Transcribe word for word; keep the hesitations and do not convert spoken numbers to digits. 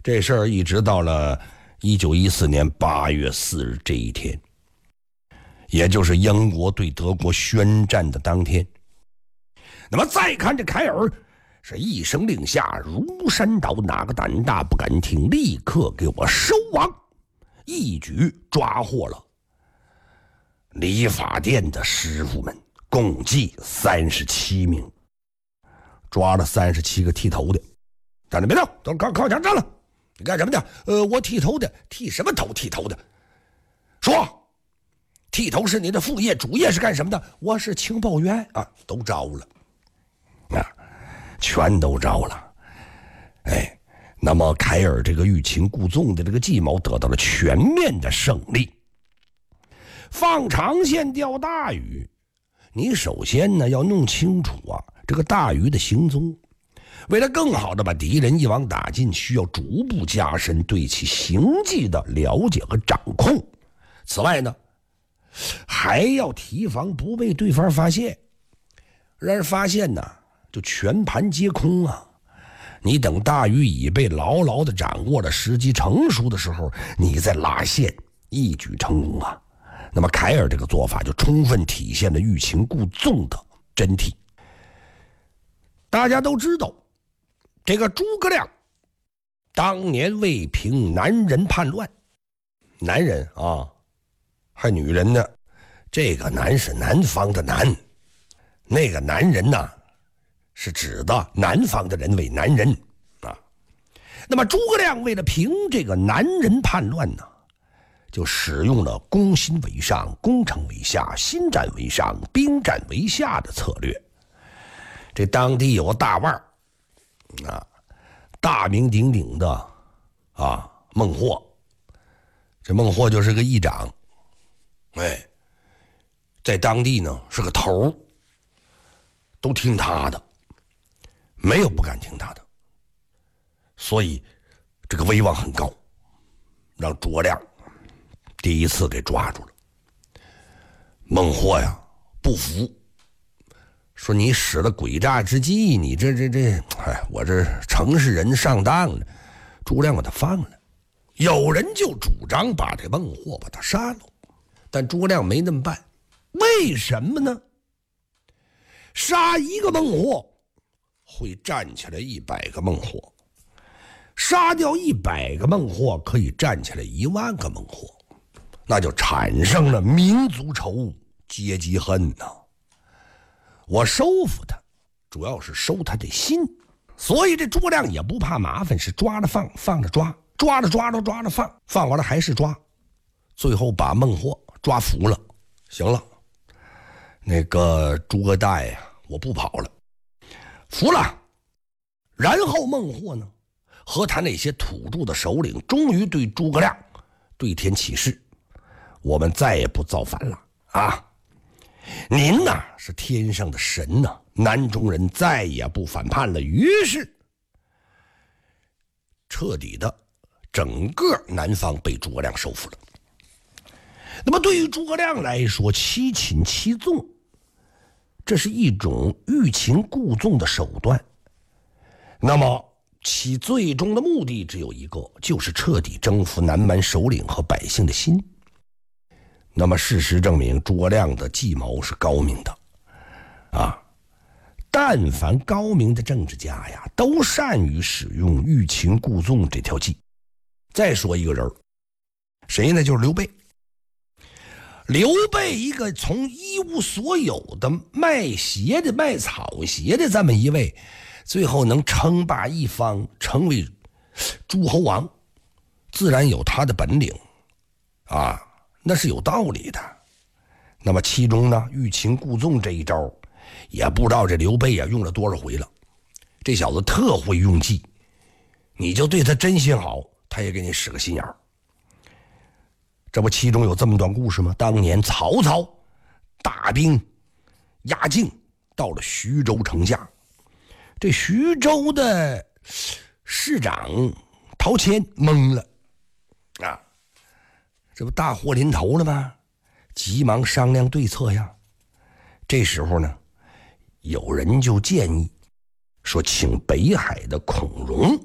这事儿一直到了一九一四年八月四日这一天，也就是英国对德国宣战的当天。那么再看这凯尔，是一声令下，如山倒，哪个胆大不敢听，立刻给我收网，一举抓获了理发店的师傅们，共计三十七名，抓了三十七个剃头的。站着别动，都靠靠墙站了。你干什么的？呃，我剃头的。剃什么头？剃头的。说，剃头是你的副业，主业是干什么的？我是情报员啊，都招了，啊，全都招了。哎，那么凯尔这个欲擒故纵的这个计谋得到了全面的胜利。放长线钓大鱼，你首先呢要弄清楚啊这个大鱼的行踪。为了更好的把敌人一网打尽，需要逐步加深对其行迹的了解和掌控。此外呢，还要提防不被对方发现。让人发现呢，就全盘皆空啊！你等大鱼已被牢牢的掌握了，时机成熟的时候，你再拉线，一举成功啊！那么凯尔这个做法就充分体现了欲擒故纵的真谛。大家都知道，这个诸葛亮当年为平南人叛乱，男人啊，还女人呢，这个男是南方的男，那个男人呢，是指的南方的人为男人啊。那么诸葛亮为了平这个南人叛乱呢，就使用了攻心为上，攻城为下，心战为上，兵战为下的策略。这当地有个大腕儿啊，大名鼎鼎的啊孟获，这孟获就是个议长，哎，在当地呢是个头，都听他的，没有不敢听他的，所以这个威望很高，让诸葛亮第一次给抓住了。孟获呀不服，说你使了诡诈之计，你这这这，哎，我这城市人上当了。诸葛亮把他放了，有人就主张把这孟获把他杀了，但诸葛亮没那么办。为什么呢？杀一个孟获会站起来一百个孟获，杀掉一百个孟获可以站起来一万个孟获，那就产生了民族仇、阶级恨呐、啊。我收服他，主要是收他的心，所以这诸葛亮也不怕麻烦，是抓着放，放着抓，抓着抓着抓着放，放完了还是抓，最后把孟获抓服了。行了，那个诸葛大爷，我不跑了，服了。然后孟获呢，和他那些土著的首领，终于对诸葛亮对天起誓：我们再也不造反了啊！您呐是天上的神呐，南中人再也不反叛了。于是彻底的整个南方被诸葛亮收复了。那么对于诸葛亮来说，七擒七纵，这是一种欲擒故纵的手段。那么其最终的目的只有一个，就是彻底征服南蛮首领和百姓的心。那么事实证明，诸葛亮的计谋是高明的啊！但凡高明的政治家呀，都善于使用欲擒故纵这条计。再说一个人，谁呢？就是刘备。刘备一个从一无所有的卖鞋的、卖草鞋的这么一位，最后能称霸一方，成为诸侯王，自然有他的本领啊。那是有道理的。那么其中呢，欲擒故纵这一招，也不知道这刘备啊用了多少回了。这小子特会用计，你就对他真心好，他也给你使个心眼儿。这不其中有这么段故事吗？当年曹操大兵压境到了徐州城下，这徐州的市长陶谦懵了啊，这不大祸临头了吗？急忙商量对策呀。这时候呢，有人就建议说，请北海的孔融